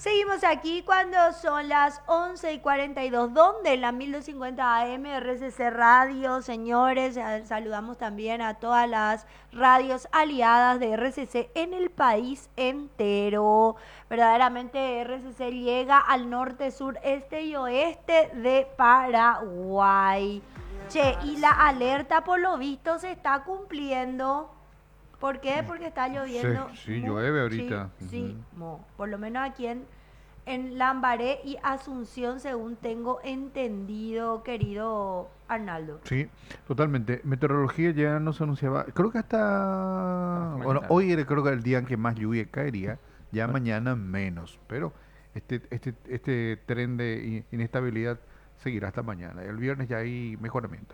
Seguimos aquí cuando son las 11:42, donde en la 1250 AM RCC Radio, señores, saludamos también a todas las radios aliadas de RCC en el país entero. Verdaderamente RCC llega al norte, sur, este y oeste de Paraguay. Che, y la alerta por lo visto se está cumpliendo. ¿Por qué? Porque está Sí, lloviendo sí, llueve ahorita. Ujú. muchísimo. Por lo menos aquí en Lambaré y Asunción, según tengo entendido, querido Arnaldo. Sí, totalmente. Meteorología ya nos anunciaba, creo que hasta, bueno, Mañana. hoy era creo que el día en que más lluvia caería, ya mañana menos, pero este tren de inestabilidad seguirá hasta mañana. El viernes ya hay mejoramiento.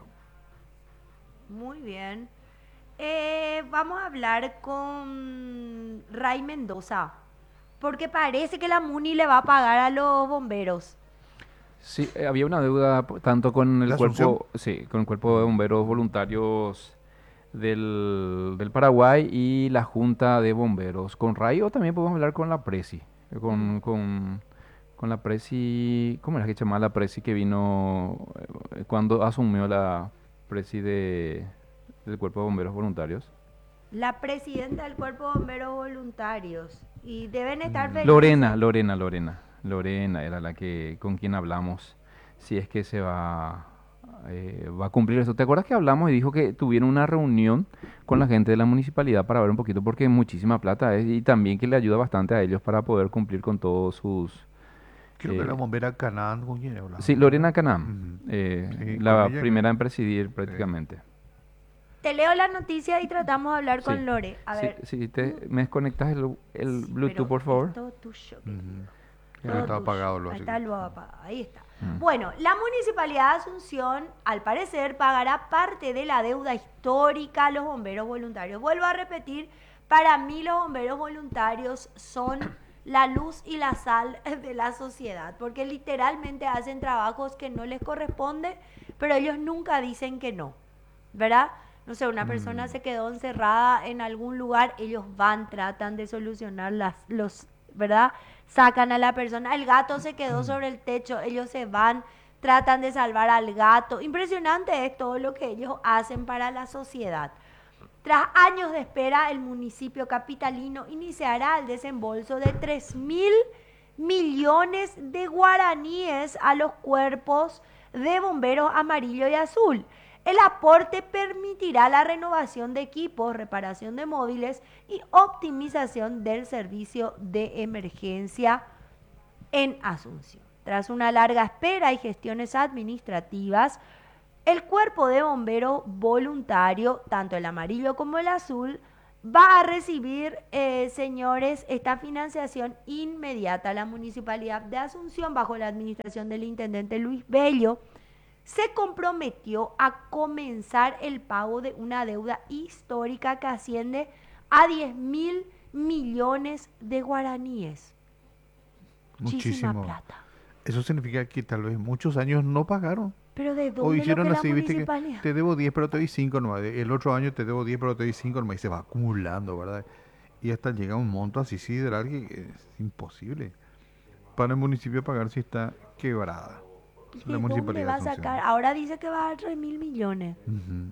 Muy bien. Vamos a hablar con Ray Mendoza, porque parece que la Muni le va a pagar a los bomberos. Sí, había una deuda tanto con el ¿La Asunción? cuerpo, sí, con el cuerpo de Ujú. bomberos voluntarios del Paraguay y la Junta de Bomberos. Con Rayo también podemos hablar con la Presi, Mm. con la Presi, ¿cómo era que se llama la Presi que vino cuando asumió la Presi del cuerpo de bomberos voluntarios? La presidenta del Cuerpo de Bomberos Voluntarios. Y deben estar Lorena, felices. Lorena, Lorena. Lorena era la que con quien hablamos. Si es que va a cumplir eso. ¿Te acuerdas que hablamos y dijo que tuvieron una reunión con la gente de la municipalidad para ver un poquito porque muchísima plata es y también que le ayuda bastante a ellos para poder cumplir con todos sus Creo que la eh, bombera Canaán, ¿con quién sí, hablamos, verdad? Lorena Canam, Ujú. Sí, con la ella. primera en presidir Sí. prácticamente. Te leo la noticia y tratamos de hablar Sí. con Lore. A Sí, ver. si Mm, me desconectas el sí, Bluetooth, pero por es favor. todo tuyo, querido. Ujú. Creo que Todo estaba tuyo. apagado, lo Ahí así está que. el apagado. Ahí está. Mm. Bueno, la Municipalidad de Asunción, al parecer, pagará parte de la deuda histórica a los bomberos voluntarios. Vuelvo a repetir, para mí los bomberos voluntarios son la luz y la sal de la sociedad, porque literalmente hacen trabajos que no les corresponde, pero ellos nunca dicen que no, ¿verdad? No sé, una persona Mm. se quedó encerrada en algún lugar, ellos van, tratan de solucionar ¿verdad? Sacan a la persona, el gato se quedó sobre el techo, ellos se van, tratan de salvar al gato. Impresionante es todo lo que ellos hacen para la sociedad. Tras años de espera, el municipio capitalino iniciará el desembolso de 3.000 millones de guaraníes a los cuerpos de bomberos amarillo y azul. El aporte permitirá la renovación de equipos, reparación de móviles y optimización del servicio de emergencia en Asunción. Tras una larga espera y gestiones administrativas, el cuerpo de bomberos voluntario, tanto el amarillo como el azul, va a recibir, señores, esta financiación inmediata. La Municipalidad de Asunción, bajo la administración del intendente Luis Bello, se comprometió a comenzar el pago de una deuda histórica que asciende a 10.000 millones de guaraníes. Muchísima Muchísimo. plata. Eso significa que tal vez muchos años no pagaron. Pero ¿de O dónde lo que hicieron la así, viste que municipalidad? te debo 10 pero te doy 5 nomás. El otro año te debo 10 pero te doy 5 nomás. Y se va acumulando, ¿verdad? Y hasta llega un monto así sideral que es imposible para el municipio pagar si está quebrada. ¿Y La de dónde municipalidad va de a sacar? Asunción. Ahora dice que va a dar 3.000 millones. Ujú.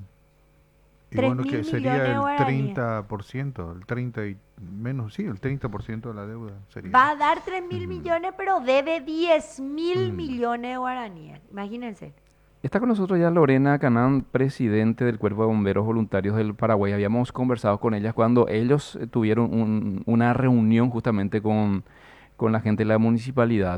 Y Tres bueno, mil que sería millones de el guaraníes. 30%, el 30 y menos, sí, el 30% de la deuda sería. Va a dar tres mil Ujú. millones, pero debe 10.000 Mm. millones de guaraníes. Imagínense. Está con nosotros ya Lorena Canán, presidente del Cuerpo de Bomberos Voluntarios del Paraguay. Habíamos conversado con ellas cuando ellos tuvieron una reunión justamente con la gente de la municipalidad.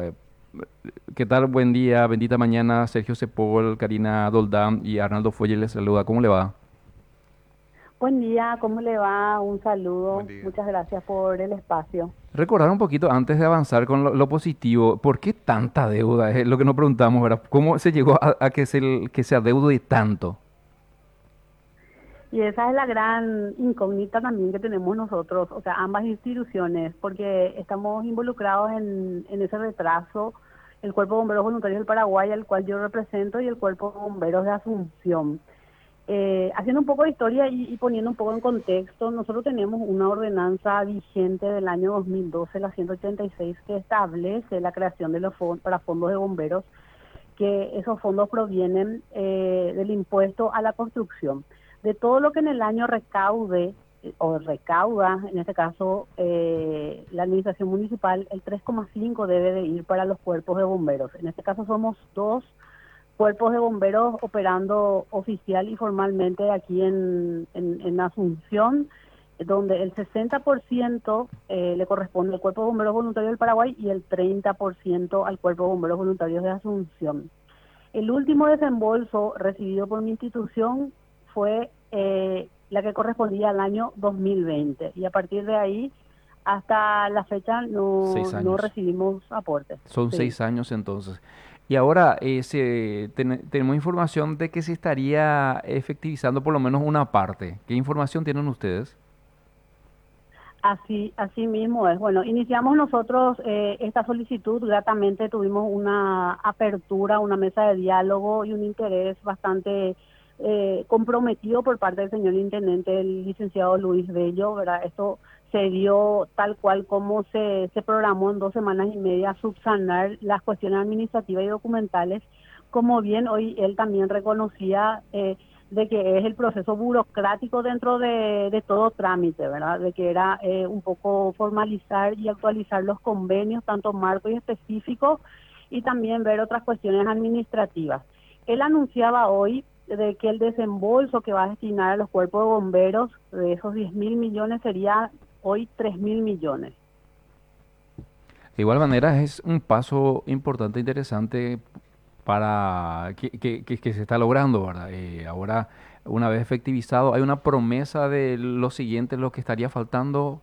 ¿Qué tal? Buen día, bendita mañana. Sergio Sepol, Karina Doldán y Arnaldo Fuelle les saluda. ¿Cómo le va? Buen día, ¿cómo le va? Un Buen saludo. día. Muchas gracias por el espacio. Recordar un poquito antes de avanzar con lo positivo, ¿por qué tanta deuda? Es lo que nos preguntamos, ¿verdad? ¿Cómo se llegó a que se adeude tanto? Y esa es la gran incógnita también que tenemos nosotros, o sea, ambas instituciones, porque estamos involucrados en ese retraso, el Cuerpo de Bomberos Voluntarios del Paraguay, al cual yo represento, y el Cuerpo de Bomberos de Asunción. Haciendo un poco de historia y poniendo un poco en contexto, nosotros tenemos una ordenanza vigente del año 2012, la 186, que establece la creación de los fondos para fondos de bomberos, que esos fondos provienen del impuesto a la construcción. De todo lo que en el año recaude o recauda, en este caso la administración municipal, el 3,5 debe de ir para los cuerpos de bomberos. En este caso somos dos cuerpos de bomberos operando oficial y formalmente aquí en Asunción, donde el 60% le corresponde al Cuerpo de Bomberos Voluntarios del Paraguay y el 30% al Cuerpo de Bomberos Voluntarios de Asunción. El último desembolso recibido por mi institución fue la que correspondía al año 2020 y a partir de ahí hasta la fecha Seis no años. recibimos aportes. Son Sí. 6 años entonces. Y ahora tenemos información de que se estaría efectivizando por lo menos una parte. ¿Qué información tienen ustedes? Así mismo es. Bueno, iniciamos nosotros esta solicitud, gratamente tuvimos una apertura, una mesa de diálogo y un interés bastante comprometido por parte del señor intendente, el licenciado Luis Bello, ¿verdad? Esto se dio tal cual como se programó en 2 semanas y media, subsanar las cuestiones administrativas y documentales, como bien hoy él también reconocía de que es el proceso burocrático dentro de todo trámite, ¿verdad? De que era un poco formalizar y actualizar los convenios, tanto marcos y específicos, y también ver otras cuestiones administrativas. Él anunciaba hoy de que el desembolso que va a destinar a los cuerpos de bomberos de esos 10.000 millones sería hoy 3.000 millones. De igual manera, es un paso importante, interesante para que se está logrando, ¿verdad? Ahora, una vez efectivizado, hay una promesa de lo siguiente, lo que estaría faltando.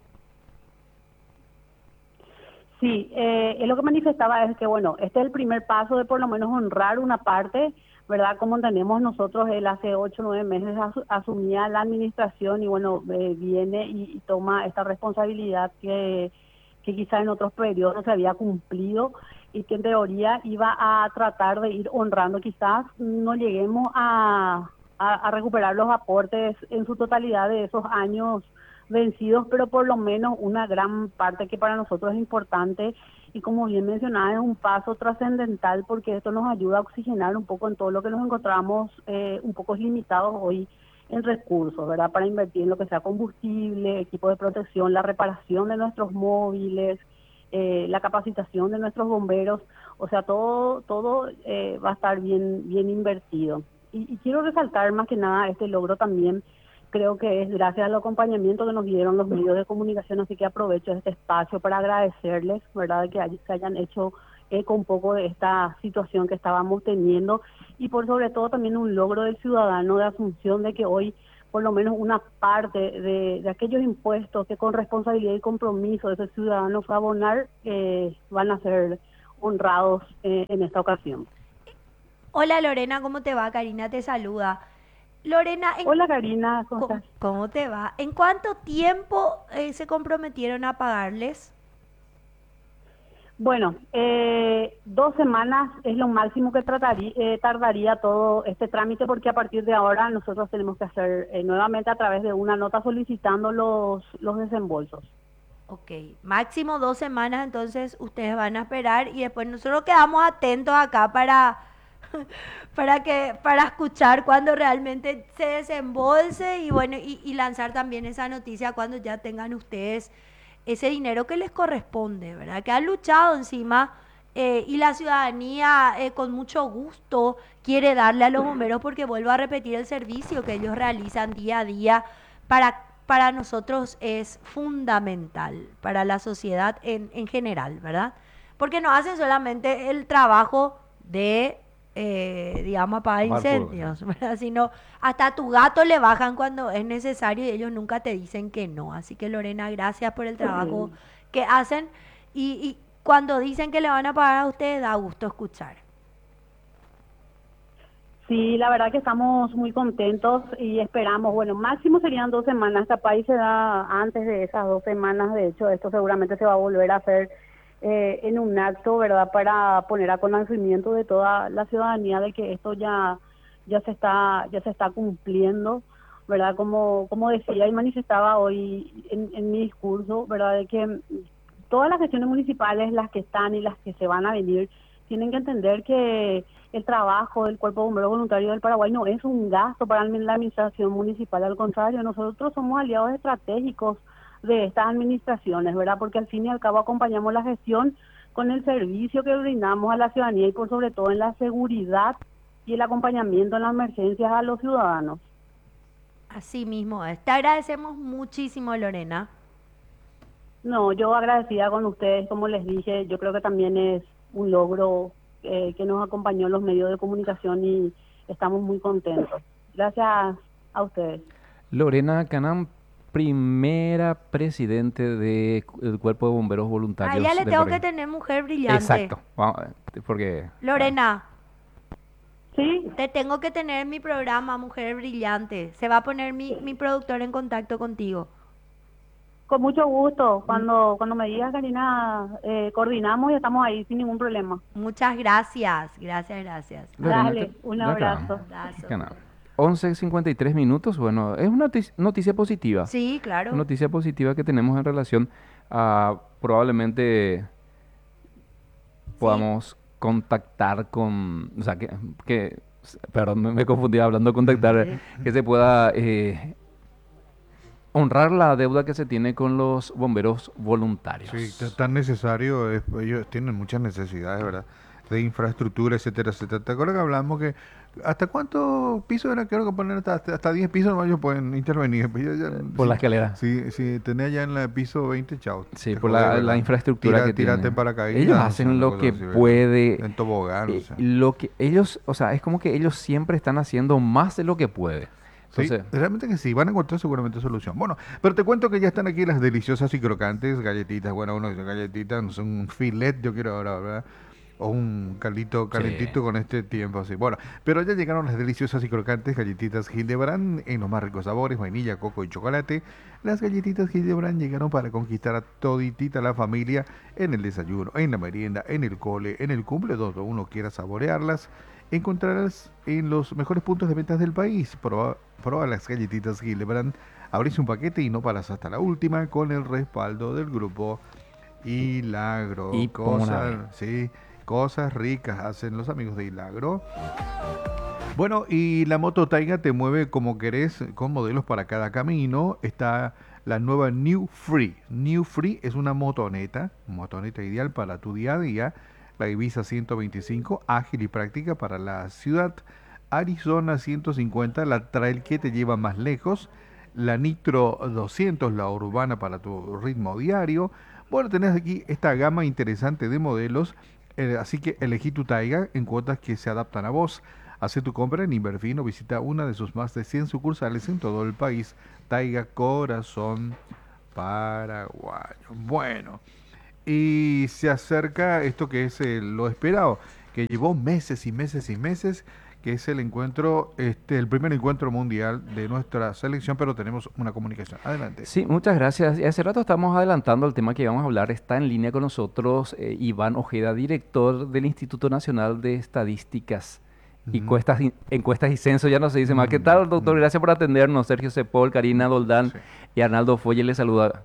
Sí, él lo que manifestaba es que, bueno, este es el primer paso de por lo menos honrar una parte, ¿verdad? Como tenemos nosotros, él hace 8 o 9 meses asumía la administración y, bueno, viene y toma esta responsabilidad que quizá en otros periodos no se había cumplido y que en teoría iba a tratar de ir honrando. Quizás no lleguemos a recuperar los aportes en su totalidad de esos años vencidos, pero por lo menos una gran parte que para nosotros es importante y como bien mencionaba es un paso trascendental porque esto nos ayuda a oxigenar un poco en todo lo que nos encontramos un poco limitados hoy en recursos, ¿verdad? Para invertir en lo que sea combustible, equipo de protección, la reparación de nuestros móviles, la capacitación de nuestros bomberos, o sea, todo va a estar bien invertido. Y quiero resaltar más que nada este logro también. Creo que es gracias al acompañamiento que nos dieron los medios de comunicación, así que aprovecho este espacio para agradecerles, ¿verdad?, que se hayan hecho eco un poco de esta situación que estábamos teniendo y por sobre todo también un logro del ciudadano de Asunción de que hoy por lo menos una parte de aquellos impuestos que con responsabilidad y compromiso de ese ciudadano fue a abonar van a ser honrados en esta ocasión. Hola Lorena, ¿cómo te va? Karina te saluda. Lorena, Hola Karina, ¿cómo estás? ¿cómo te va? ¿En cuánto tiempo se comprometieron a pagarles? Bueno, 2 semanas es lo máximo que tardaría todo este trámite porque a partir de ahora nosotros tenemos que hacer nuevamente a través de una nota solicitando los desembolsos. Ok, máximo 2 semanas, entonces ustedes van a esperar y después nosotros quedamos atentos acá para escuchar cuando realmente se desembolse y bueno, y lanzar también esa noticia cuando ya tengan ustedes ese dinero que les corresponde, ¿verdad? Que han luchado encima y la ciudadanía con mucho gusto quiere darle a los bomberos porque vuelvo a repetir el servicio que ellos realizan día a día para nosotros es fundamental, para la sociedad en general, ¿verdad? Porque no hacen solamente el trabajo de, digamos, apagar Apagar fuego. incendios, ¿verdad? Sino hasta a tu gato le bajan cuando es necesario y ellos nunca te dicen que no. Así que Lorena, gracias por el trabajo Sí. que hacen y cuando dicen que le van a pagar a ustedes, da gusto escuchar. Sí, la verdad que estamos muy contentos y esperamos, bueno, máximo serían 2 semanas, capaz y se da antes de esas 2 semanas, de hecho esto seguramente se va a volver a hacer en un acto, ¿verdad?, para poner a conocimiento de toda la ciudadanía de que esto ya ya se está cumpliendo, ¿verdad? Como decía y manifestaba hoy en mi discurso, ¿verdad? De que todas las gestiones municipales, las que están y las que se van a venir, tienen que entender que el trabajo del Cuerpo de Bomberos Voluntarios del Paraguay no es un gasto para la administración municipal, al contrario, nosotros somos aliados estratégicos de estas administraciones, ¿verdad? Porque al fin y al cabo acompañamos la gestión con el servicio que brindamos a la ciudadanía y por sobre todo en la seguridad y el acompañamiento en las emergencias a los ciudadanos. Así mismo es. Te agradecemos muchísimo, Lorena. No, yo agradecida con ustedes, como les dije, yo creo que también es un logro que nos acompañó en los medios de comunicación y estamos muy contentos. Gracias a ustedes. Lorena Canán, primera presidente del Cuerpo de Bomberos Voluntarios. A ella le del tengo que Paraguay. tener mujer brillante. Exacto, porque... Lorena, Sí, te tengo que tener en mi programa, Mujer Brillante. Se va a poner mi productor en contacto contigo. con mucho gusto. Cuando me digas, Karina, coordinamos y estamos ahí sin ningún problema. Muchas gracias. Gracias. Lorena, Dale, un ya acá. abrazo. Abrazo. Canán. 11:53 minutos, bueno, es una noticia positiva. Sí, claro. Una noticia positiva que tenemos en relación a probablemente podamos contactar con, o sea, perdón, me confundí hablando de contactar, que se pueda honrar la deuda que se tiene con los bomberos voluntarios. Sí, tan necesario, ellos tienen muchas necesidades, ¿verdad? De infraestructura, etcétera, etcétera. ¿Te acuerdas que hablamos que hasta cuántos pisos era? Creo que poner hasta 10 pisos no ellos pueden intervenir. Pues Por la escalera. Sí, tenés ya en el piso 20, chao. Sí, Te por jodés, la ¿verdad? infraestructura que Tírate tienen. en paracaídas, Ellos no sé, hacen una lo cosa que así, ¿verdad? puede. En tobogán, o sea. Lo que ellos, o sea, es como que ellos siempre están haciendo más de lo que puede. Sí, Entonces, realmente que sí, van a encontrar seguramente solución. Bueno, pero te cuento que ya están aquí las deliciosas y crocantes galletitas. Bueno, uno dice galletitas, no son un filet, yo quiero ahora, ¿verdad? O un caldito calentito Sí. con este tiempo así. Bueno, pero ya llegaron las deliciosas y crocantes galletitas Hildebrand en los más ricos sabores, vainilla, coco y chocolate. Las galletitas Hildebrand llegaron para conquistar a toditita la familia en el desayuno, en la merienda, en el cole, en el cumple, donde uno quiera saborearlas. Encontrarás en los mejores puntos de ventas del país. Proba las galletitas Hildebrand. Abrís un paquete y no paras hasta la última con el respaldo del grupo Hilagro. Y Cosas, sí, cosas ricas hacen los amigos de Hilagro. Bueno, y la moto Taiga te mueve como querés, con modelos para cada camino. Está la nueva New Free. New Free es una motoneta ideal para tu día a día. La Ibiza 125, ágil y práctica para la ciudad. Arizona 150, la trail que te lleva más lejos. La Nitro 200, la urbana para tu ritmo diario. Bueno, tenés aquí esta gama interesante de modelos, así que elegí tu Taiga en cuotas que se adaptan a vos. Hace tu compra en Inverfin o visita una de sus más de 100 sucursales en todo el país. Taiga, corazón paraguayo. Bueno, y se acerca esto que es lo esperado, que llevó meses y meses y meses, que es el encuentro, el primer encuentro mundial de nuestra selección, pero tenemos una comunicación. Adelante. sí, muchas gracias. Y hace rato estamos adelantando el tema que íbamos a hablar. Está en línea con nosotros Iván Ojeda, director del Instituto Nacional de Estadísticas y Encuestas y Censo. Ya no se dice más. ¿Qué tal, doctor? Gracias por atendernos. Sergio Cepol, Karina Doldán Sí. y Arnaldo Folle les saluda.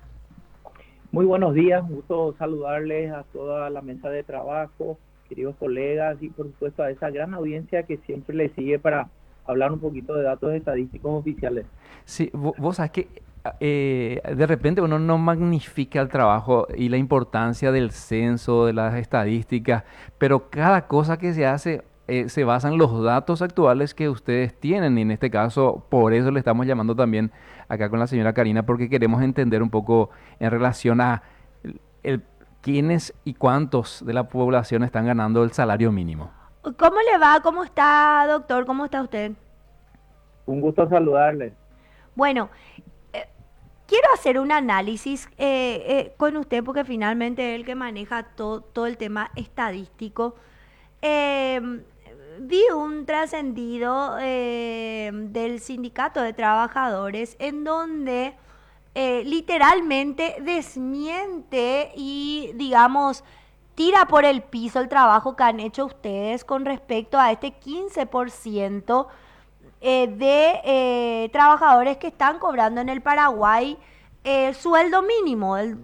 Muy buenos días, gusto saludarles a toda la mesa de trabajo, queridos colegas y por supuesto a esa gran audiencia que siempre le sigue para hablar un poquito de datos estadísticos oficiales. Sí, vos sabés que de repente uno no magnifica el trabajo y la importancia del censo, de las estadísticas, pero cada cosa que se hace se basa en los datos actuales que ustedes tienen y en este caso por eso le estamos llamando también acá con la señora Karina porque queremos entender un poco en relación a quiénes y cuántos de la población están ganando el salario mínimo. ¿Cómo le va? ¿Cómo está, doctor? ¿Cómo está usted? Un gusto saludarles. Bueno, quiero hacer un análisis con usted porque finalmente es el que maneja todo el tema estadístico. Vi un trascendido del Sindicato de Trabajadores en donde literalmente desmiente y, digamos, tira por el piso el trabajo que han hecho ustedes con respecto a este 15% de trabajadores que están cobrando en el Paraguay sueldo mínimo, el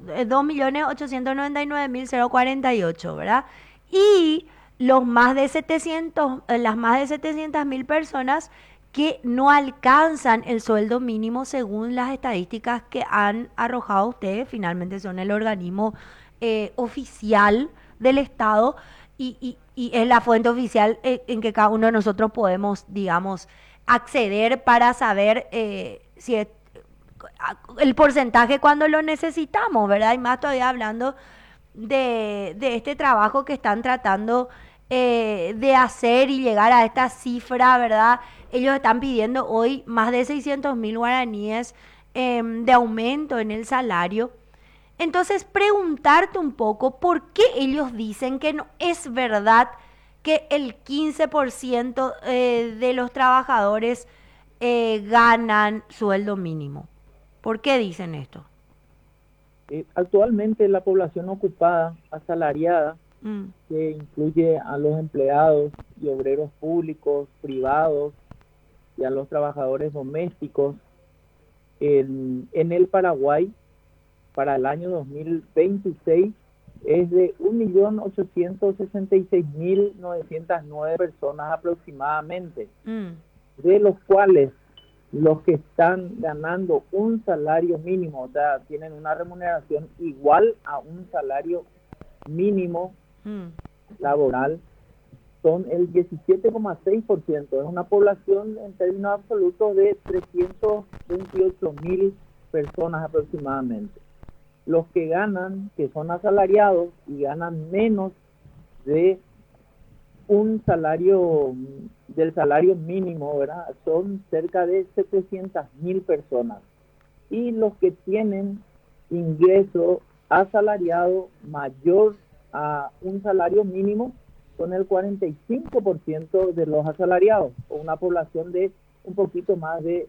2.899.048, ¿verdad? Y los más de 700, las más de 700.000 personas que no alcanzan el sueldo mínimo según las estadísticas que han arrojado ustedes, finalmente son el organismo oficial del Estado y es la fuente oficial en que cada uno de nosotros podemos, digamos, acceder para saber si es el porcentaje cuando lo necesitamos, ¿verdad? Y más todavía hablando de este trabajo que están tratando de hacer y llegar a esta cifra, ¿verdad? Ellos están pidiendo hoy más de 600.000 guaraníes de aumento en el salario. Entonces, preguntarte un poco por qué ellos dicen que no es verdad que el 15% de los trabajadores ganan sueldo mínimo. ¿Por qué dicen esto? Actualmente la población ocupada, asalariada, que incluye a los empleados y obreros públicos, privados y a los trabajadores domésticos, en el Paraguay, para el año 2026, es de 1.866.909 personas aproximadamente, de los cuales los que están ganando un salario mínimo, o sea, tienen una remuneración igual a un salario mínimo laboral, son el 17,6%. Es una población en términos absolutos de 328.000 personas aproximadamente. Los que ganan, que son asalariados y ganan menos de un salario, del salario mínimo, ¿verdad? Son cerca de 700.000 personas. Y los que tienen ingreso asalariado mayor a un salario mínimo son el 45% de los asalariados, o una población de un poquito más de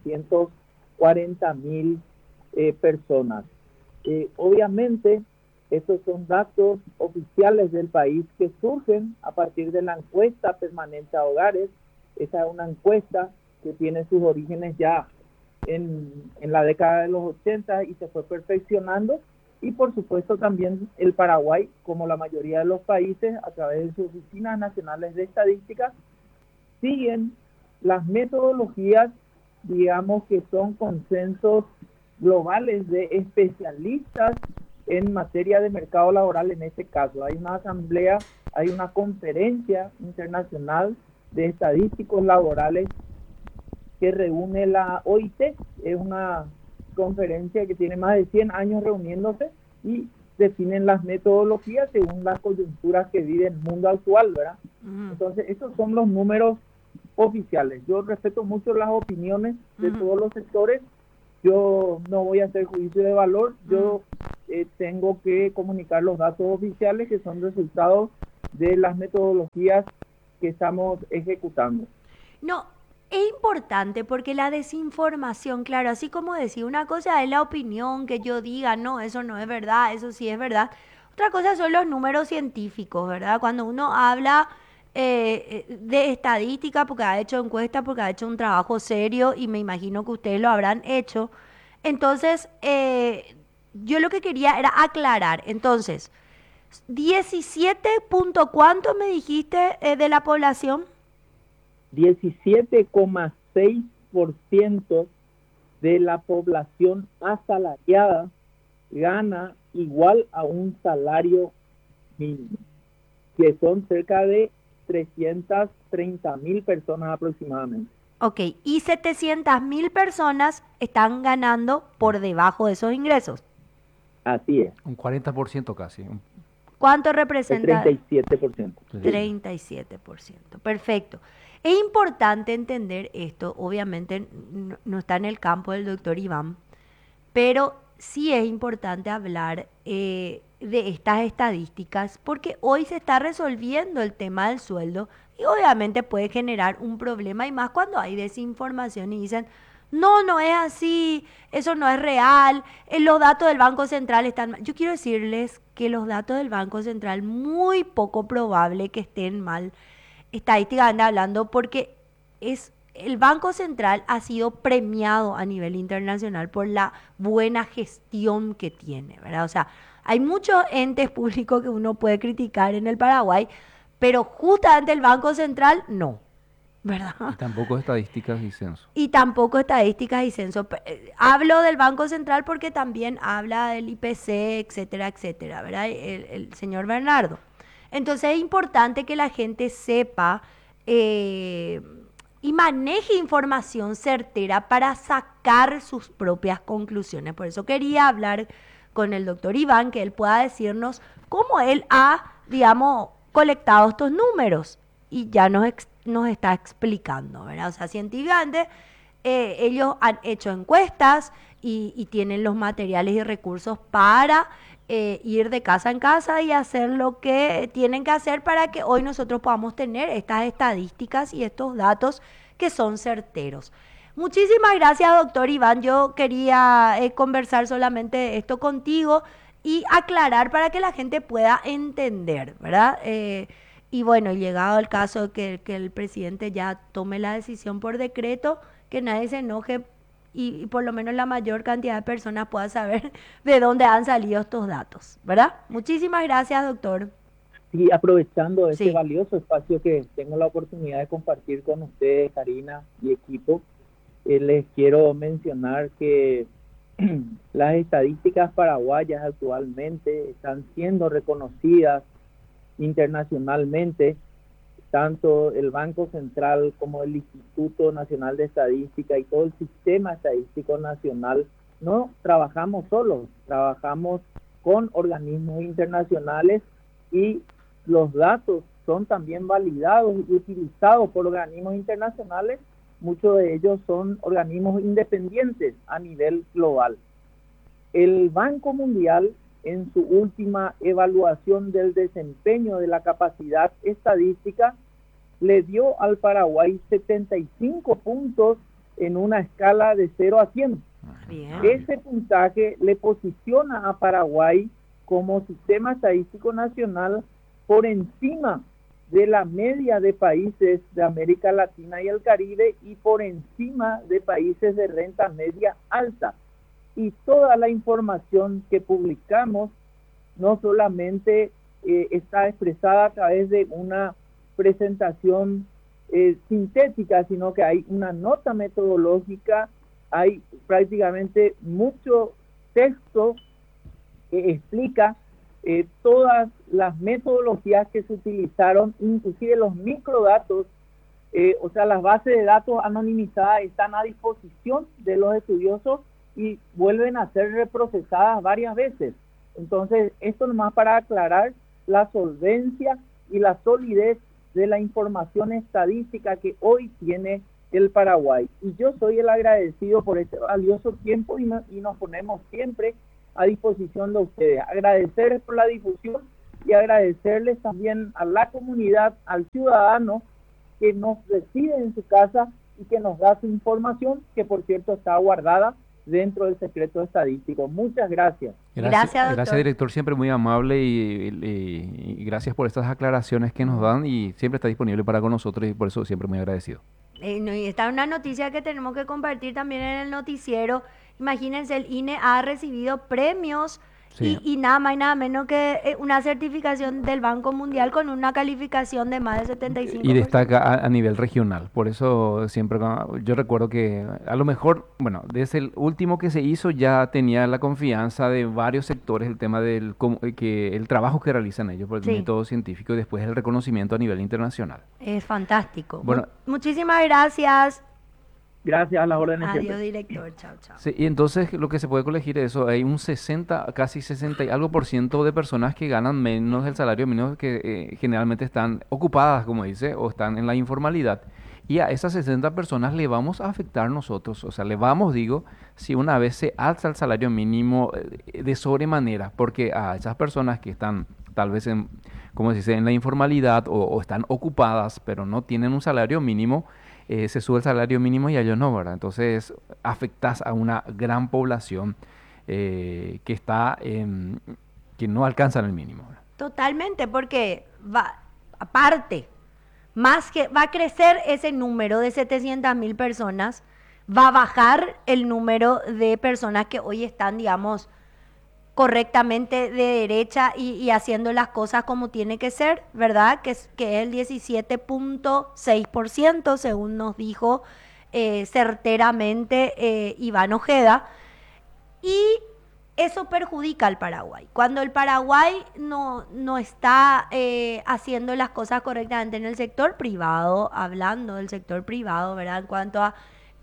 840.000 personas. Obviamente, estos son datos oficiales del país que surgen a partir de la encuesta permanente a hogares. Esa es una encuesta que tiene sus orígenes ya en la década de los 80 y se fue perfeccionando. Y por supuesto también el Paraguay, como la mayoría de los países, a través de sus oficinas nacionales de estadística, siguen las metodologías, digamos, que son consensos globales de especialistas en materia de mercado laboral. En este caso hay una asamblea, hay una conferencia internacional de estadísticos laborales que reúne la OIT. Es una conferencia que tiene más de 100 años reuniéndose y definen las metodologías según las coyunturas que vive el mundo actual, ¿verdad? Entonces esos son los números oficiales. Yo respeto mucho las opiniones de todos los sectores. Yo no voy a hacer juicio de valor. Yo tengo que comunicar los datos oficiales que son resultados de las metodologías que estamos ejecutando. No, es importante porque la desinformación, claro, así como decía, una cosa es la opinión que yo diga, no, eso no es verdad, eso sí es verdad. Otra cosa son los números científicos, ¿verdad? Cuando uno habla de estadística, porque ha hecho encuestas, porque ha hecho un trabajo serio y me imagino que ustedes lo habrán hecho. Entonces, yo lo que quería era aclarar. Entonces, 17 punto, ¿cuánto me dijiste de la población? 17,6% de la población asalariada gana igual a un salario mínimo, que son cerca de 330.000 personas aproximadamente. Ok, y 700.000 personas están ganando por debajo de esos ingresos. Así es. Un 40% casi. ¿Cuánto representa? El 37%. 37%. Perfecto. Es importante entender esto, obviamente no está en el campo del doctor Iván, pero sí es importante hablar de estas estadísticas porque hoy se está resolviendo el tema del sueldo y obviamente puede generar un problema y más cuando hay desinformación y dicen, no, no es así, eso no es real, los datos del Banco Central están mal. Yo quiero decirles que los datos del Banco Central muy poco probable que estén mal, estadísticamente hablando, porque el Banco Central ha sido premiado a nivel internacional por la buena gestión que tiene, ¿verdad? O sea, hay muchos entes públicos que uno puede criticar en el Paraguay, pero justamente el Banco Central no, ¿verdad? Y tampoco estadísticas y censo. Y tampoco estadísticas y censo. Hablo del Banco Central porque también habla del IPC, etcétera, etcétera, ¿verdad? El señor Bernardo. Entonces es importante que la gente sepa y maneje información certera para sacar sus propias conclusiones. Por eso quería hablar con el doctor Iván, que él pueda decirnos cómo él ha, digamos, colectado estos números. Y ya nos está explicando, ¿verdad? O sea, científicamente ellos han hecho encuestas y tienen los materiales y recursos para ir de casa en casa y hacer lo que tienen que hacer para que hoy nosotros podamos tener estas estadísticas y estos datos que son certeros. Muchísimas gracias, doctor Iván. Yo quería conversar solamente esto contigo y aclarar para que la gente pueda entender, ¿verdad? Y bueno, llegado el caso de que el presidente ya tome la decisión por decreto, que nadie se enoje y por lo menos la mayor cantidad de personas pueda saber de dónde han salido estos datos, ¿verdad? Muchísimas gracias, doctor. Y aprovechando este Sí. valioso espacio que tengo la oportunidad de compartir con ustedes, Karina y equipo, les quiero mencionar que las estadísticas paraguayas actualmente están siendo reconocidas internacionalmente. Tanto el Banco Central como el Instituto Nacional de Estadística y todo el sistema estadístico nacional no trabajamos solos, trabajamos con organismos internacionales y los datos son también validados y utilizados por organismos internacionales. Muchos de ellos son organismos independientes a nivel global. El Banco Mundial, en su última evaluación del desempeño de la capacidad estadística, le dio al Paraguay 75 puntos en una escala de 0 a 100. Bien. Ese puntaje le posiciona a Paraguay como sistema estadístico nacional por encima de la media de países de América Latina y el Caribe y por encima de países de renta media alta. Y toda la información que publicamos no solamente está expresada a través de una presentación sintética, sino que hay una nota metodológica, hay prácticamente mucho texto que explica todas las metodologías que se utilizaron, inclusive los microdatos, o sea, las bases de datos anonimizadas están a disposición de los estudiosos y vuelven a ser reprocesadas varias veces. Entonces, esto nomás para aclarar la solvencia y la solidez de la información estadística que hoy tiene el Paraguay. Y yo soy el agradecido por este valioso tiempo y nos ponemos siempre a disposición de ustedes. Agradecerles por la difusión y agradecerles también a la comunidad, al ciudadano que nos recibe en su casa y que nos da su información, que por cierto está guardada dentro del secreto estadístico. Muchas gracias. Gracias, doctor. Gracias, director, siempre muy amable y gracias por estas aclaraciones que nos dan y siempre está disponible para con nosotros y por eso siempre muy agradecido. No, y esta es una noticia que tenemos que compartir también en el noticiero. Imagínense, el INE ha recibido premios Sí. y nada más y nada menos que una certificación del Banco Mundial con una calificación de más de 75%. Y destaca a nivel regional. Por eso siempre yo recuerdo que a lo mejor, bueno, desde el último que se hizo ya tenía la confianza de varios sectores el tema del que el trabajo que realizan ellos por el Sí. método científico y después el reconocimiento a nivel internacional. Es fantástico. Bueno. Muchísimas gracias. Gracias a las órdenes Adiós, siempre. director. Chao, chao. Sí, y entonces lo que se puede colegir es eso, hay un 60, casi 60 y algo por ciento de personas que ganan menos del salario mínimo que generalmente están ocupadas, como dice, o están en la informalidad. Y a esas 60 personas le vamos a afectar nosotros, o sea, le vamos, digo, si una vez se alza el salario mínimo de sobremanera, porque a esas personas que están tal vez como se dice, en la informalidad o están ocupadas, pero no tienen un salario mínimo, se sube el salario mínimo y a ellos no, ¿verdad? Entonces afectas a una gran población que está, que no alcanzan el mínimo, ¿verdad? Totalmente, porque va, aparte, más que va a crecer ese número de 700.000 personas, va a bajar el número de personas que hoy están, digamos, correctamente de derecha y haciendo las cosas como tiene que ser, ¿verdad? Que es el 17.6%, según nos dijo certeramente Iván Ojeda. Y eso perjudica al Paraguay. Cuando el Paraguay no está haciendo las cosas correctamente en el sector privado, hablando del sector privado, ¿verdad? En cuanto a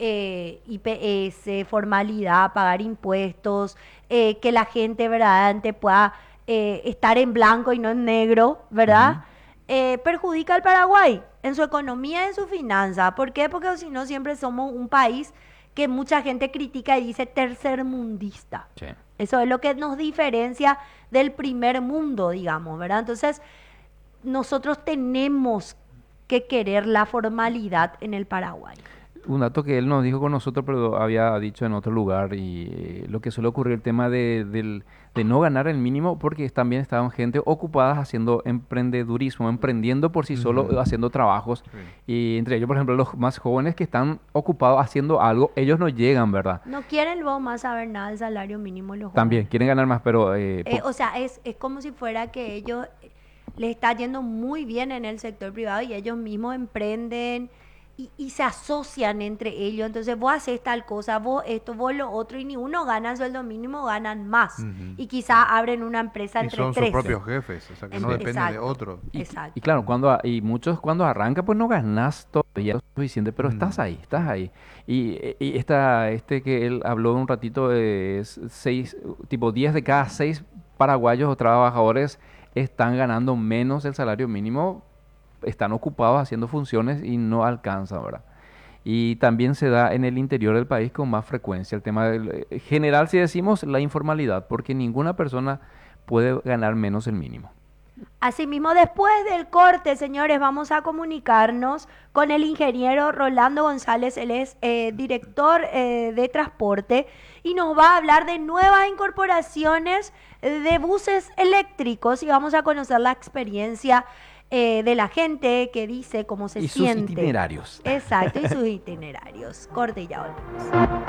IPS, formalidad, pagar impuestos, que la gente verdaderamente pueda estar en blanco y no en negro, ¿verdad? Perjudica al Paraguay en su economía y en su finanza. ¿Por qué? Porque si no siempre somos un país que mucha gente critica y dice tercermundista. Sí. Eso es lo que nos diferencia del primer mundo, digamos, ¿verdad? Entonces, nosotros tenemos que querer la formalidad en el Paraguay. Un dato que él nos dijo con nosotros, pero había dicho en otro lugar, y lo que suele ocurrir, el tema de no ganar el mínimo, porque también estaban gente ocupadas haciendo emprendedurismo, emprendiendo por sí solo, haciendo trabajos, Sí. y entre ellos, por ejemplo, los más jóvenes que están ocupados haciendo algo, ellos no llegan, ¿verdad? No quieren luego más saber nada del salario mínimo los También jóvenes. quieren ganar más, pero O sea, es como si fuera que ellos les está yendo muy bien en el sector privado y ellos mismos emprenden y se asocian entre ellos. Entonces vos haces tal cosa, vos esto, vos lo otro, y ni uno gana el sueldo mínimo, ganan más. Ujú. Y quizás abren una empresa Y entre son sus tres. propios jefes, o sea, que no dependen de Exacto. otros. Exacto. Y claro, y muchos cuando arranca, pues no ganas todavía lo suficiente, pero estás ahí, estás ahí. Y este que él habló un ratito, es 10 de cada 6 paraguayos o trabajadores están ganando menos del salario mínimo, están ocupados haciendo funciones y no alcanzan, ¿verdad? Y también se da en el interior del país con más frecuencia el tema general, si decimos, la informalidad, porque ninguna persona puede ganar menos el mínimo. Asimismo, después del corte, señores, vamos a comunicarnos con el ingeniero Rolando González. Él es director de transporte y nos va a hablar de nuevas incorporaciones de buses eléctricos y vamos a conocer la experiencia de la gente que dice cómo se Y sus siente. itinerarios. Exacto, y sus itinerarios. Corte y ya volvemos.